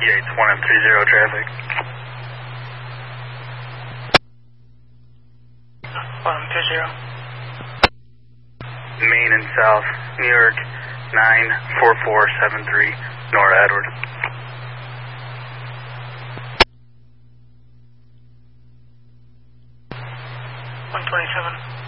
Yates 1M30 traffic. 1M30. Main and South, New York 94473, Nora Edward. 127.